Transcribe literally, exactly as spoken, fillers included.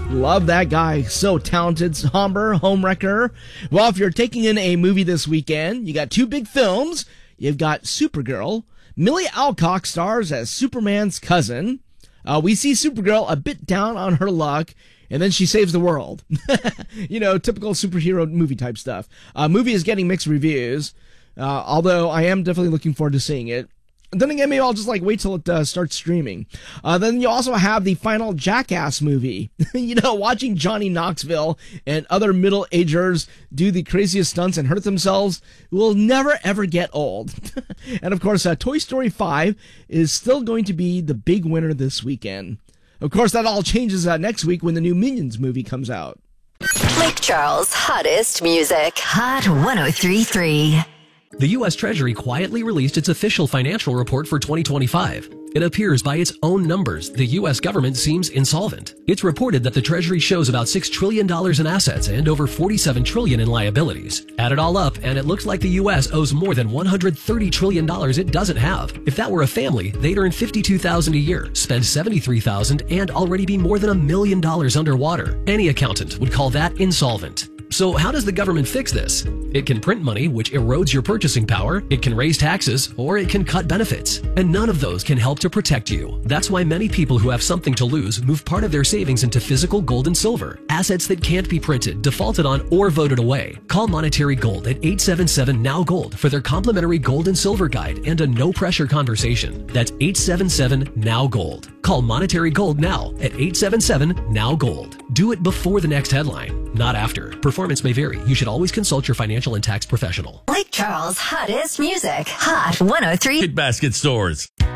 Love that guy. So talented. Somber, homewrecker. Well, if you're taking in a movie this weekend, you got two big films. You've got Supergirl. Millie Alcock stars as Superman's cousin. Uh, we see Supergirl a bit down on her luck, and then she saves the world. You know, typical superhero movie type stuff. Uh, movie is getting mixed reviews, uh, although I am definitely looking forward to seeing it. And then again, maybe I'll just like wait till it uh, starts streaming. Uh, then you also have the final Jackass movie. You know, watching Johnny Knoxville and other middle-agers do the craziest stunts and hurt themselves will never ever get old. And of course, uh, Toy Story five is still going to be the big winner this weekend. Of course, that all changes uh, next week when the new Minions movie comes out. Lake Charles' hottest music. Hot one oh three point three. The U S Treasury quietly released its official financial report for twenty twenty-five. It appears by its own numbers, the U S government seems insolvent. It's reported that the Treasury shows about six trillion dollars in assets and over forty-seven trillion dollars in liabilities. Add it all up, and it looks like the U S owes more than one hundred thirty trillion dollars it doesn't have. If that were a family, they'd earn fifty-two thousand dollars a year, spend seventy-three thousand dollars, and already be more than a million dollars underwater. Any accountant would call that insolvent. So how does the government fix this? It can print money, which erodes your purchasing power, it can raise taxes, or it can cut benefits. And none of those can help to protect you. That's why many people who have something to lose move part of their savings into physical gold and silver, assets that can't be printed, defaulted on, or voted away. Call Monetary Gold at eight seven seven N O W Gold for their complimentary gold and silver guide and a no-pressure conversation. That's eight seven seven N O W Gold. Call Monetary Gold now at eight seven seven N O W Gold. Do it before the next headline, not after. Performance may vary. You should always consult your financial and tax professional. Lake Charles' hottest music. Hot one oh three. Basket stores.